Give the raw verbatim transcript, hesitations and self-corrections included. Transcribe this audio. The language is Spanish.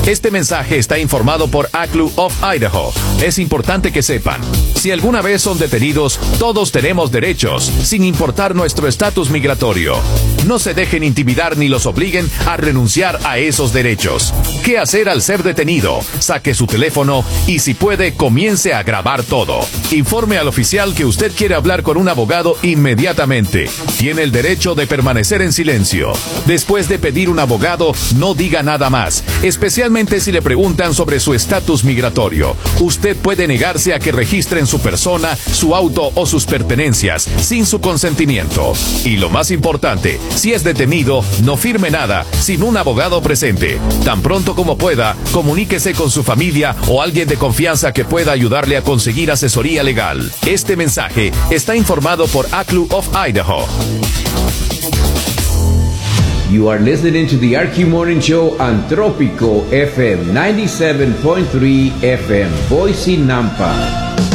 Este mensaje está informado por A C L U of Idaho. Es importante que sepan, si alguna vez son detenidos, todos tenemos derechos, sin importar nuestro estatus migratorio. No se dejen intimidar ni los obliguen a renunciar a esos derechos. ¿Qué hacer al ser detenido? Saque su teléfono y, si puede, comience a grabar todo. Informe al oficial que usted quiere hablar con un abogado inmediatamente. Tiene el derecho de permanecer en silencio. Después de pedir un abogado, no diga nada más, especialmente si le preguntan sobre su estatus migratorio. Usted puede negarse a que registren su persona, su auto o sus pertenencias sin su consentimiento. Y lo más importante, si es detenido, no firme nada sin un abogado presente. Tan pronto como pueda, comuníquese con su familia o alguien de confianza que pueda ayudarle a conseguir asesoría legal. Este mensaje está informado por A C L U of Idaho. You are listening to the R Q Morning Show on Tropico F M ninety-seven point three F M, Boise, Nampa.